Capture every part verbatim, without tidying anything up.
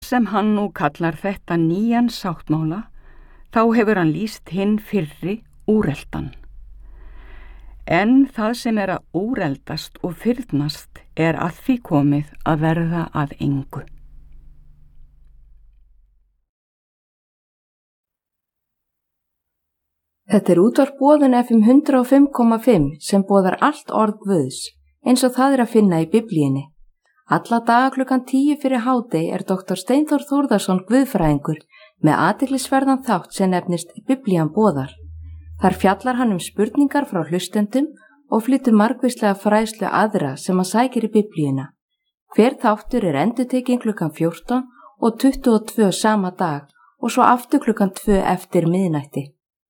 sem hann nú kallar þetta nýjan sáttmála, þá hefur hann lýst hinn fyrri úreldan. En það sem er að úreldast og fyrnast er að því komið að verða að engu. Þetta er útvarp Boðun F M hundrað og fimm komma fimm sem boðar allt orð Guðs, eins og það er að finna í Biblíunni. Alla daga klukkan tíu fyrir hádegi er doktor Steinþór Þórðarson guðfræðingur með athyglisverðan þátt sem nefnist Biblían boðar. Þar fjallar hann um spurningar frá hlustendum og flytur margvíslega fræðslu aðra sem hann sækir í Biblíuna. Hver þáttur er endurtekinn klukkan fjórtán og tuttugu og tvö sama dag og svo aftur klukkan tvö eftir miðnætti.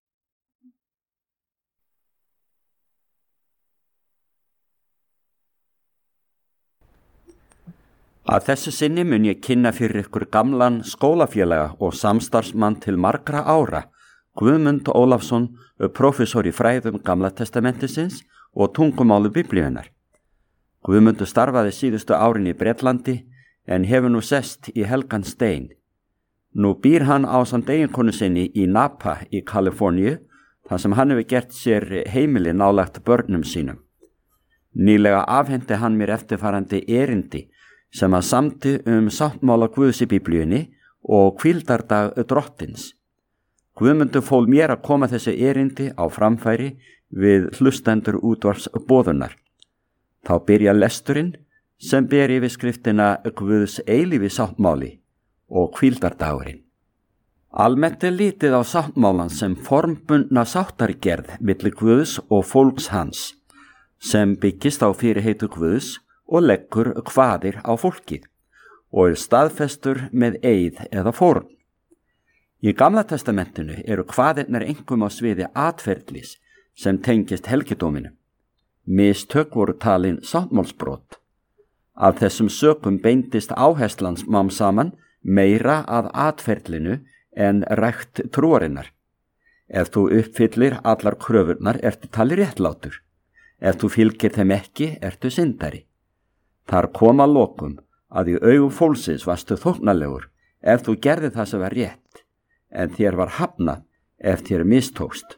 Að þessu sinni mun ég kynna fyrir ykkur gamlan skólafélaga og samstarfsmann til margra ára, Guðmund Ólafsson, prófessor í fræðum Gamla testamentisins og tungumálu Biblíunnar. Guðmundur starfaði síðustu árin í Bretlandi en hefur nú sest í helgan stein. Nú býr hann ásamt eiginkonu sinni í Napa í Kaliforníu, þar sem hann hefur gert sér heimili nálægt börnum sínum. Nýlega afhendi hann mér eftirfarandi erindi sem að samti um sáttmála Guðs í Biblíunni og hvíldardag drottins. Guðmundur fól mér að koma þessi erindi á framfæri við hlustendur útvarps Boðunar. Þá byrja lesturinn sem ber yfirskriftina Guðs eilífi sáttmáli og hvíldardagurinn. Almennt er litið á sáttmálan sem formbundna sáttargerð milli Guðs og fólks hans, sem byggist á fyrirheitu Guðs og leggur kvaðir á fólkið og er staðfestur með eið eða fórn. Í Gamla testamentinu eru kvaðirnar einkum á sviði atferlis sem tengist helgidóminu. Mistök voru talin sáttmálsbrot. Af þessum sökum beindist áherslan smám saman meira að atferlinu en rækt trúarinnar. Ef þú uppfyllir allar kröfurnar ertu talið réttlátur. Ef þú fylgir þeim ekki ertu syndari. Þar kom að lokum að í augum fólksins varstu þóknalegur ef þú gerði það sem var rétt, en þér var hafnað ef þér mistókst.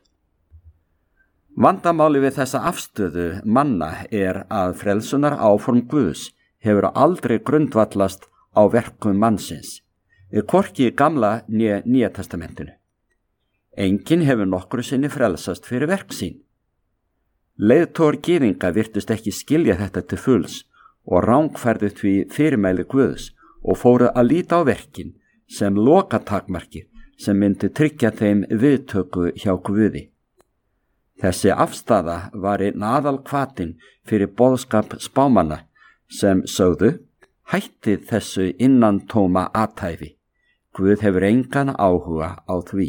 Vandamáli við þessa afstöðu manna er að frelsunar áform Guðs hefur aldrei grundvallast á verkum mannsins, hvorki í Gamla né Nýja testamentinu. Enginn hefur nokkru sinni frelsast fyrir verk sín. Leiðtogar gyðinga virtust ekki skilja þetta til fulls og rangfærðu því fyrirmæli Guðs og fóru að líta á verkin sem lokatakmarki sem myndi tryggja þeim viðtöku hjá Guði. Þessi afstaða var einn aðal hvatinn fyrir boðskap spámanna sem sögðu: hættið þessu innantóma athæfi. Guð hefur engan áhuga á því.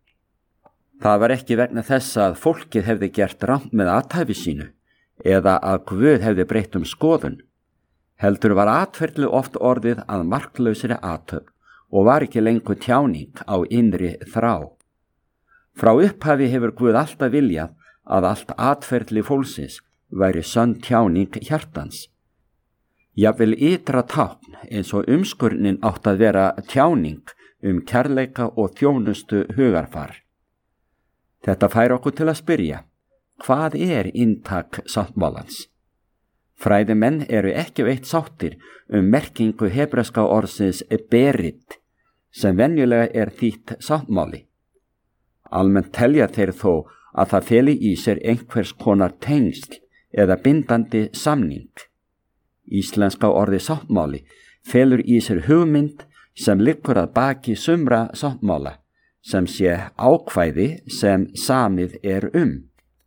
Það var ekki vegna þess að fólkið hefði gert rangt með athæfi sínu eða að Guð hefði breytt um skoðun. Heldur var atferli oft orðið að marklausri athöfn og var ekki lengur tjáning á innri þrá. Frá upphafi hefur Guð alltaf viljað að allt atferli fólksins væri sönn tjáning hjartans. Jafnvel ytra tákn eins og umskurnin átt að vera tjáning um kærleika og þjónustu hugarfar. Þetta fær okkur til að spyrja, hvað er inntak sáttmálans? Fræðimenn eru ekki veitt sáttir um merkingu hebreska orðsins berit, sem venjulega er þýtt sáttmáli. Almennt telja þeir þó að það feli í sér einhvers konar tengsl eða bindandi samning. Íslenska orði sáttmáli felur í sér hugmynd sem liggur að baki sumra sáttmála, sem sé ákvæði sem samið er um.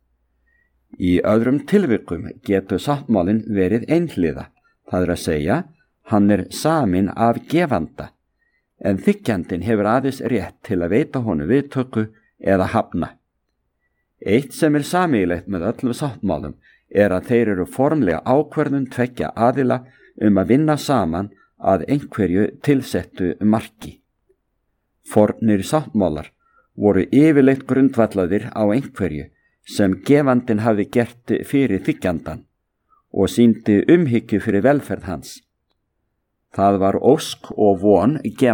Í öðrum tilvikum getur sáttmálinn verið einhliða, það er að segja, hann er saminn af gefanda, en þiggjandinn hefur aðeins rétt til að veita honum viðtöku eða hafna. Eitt sem er sameiginlegt með öllum sáttmálum er að þeir eru formlega ákvörðun tveggja aðila um að vinna saman að einhverju tilsettu marki. Fornir sáttmálar voru yfirleitt grundvallaðir á einhverju sem gefandinn hafði gert fyrir þiggjandan og sýndi umhyggju fyrir velferð hans. Það var ósk og von gefandans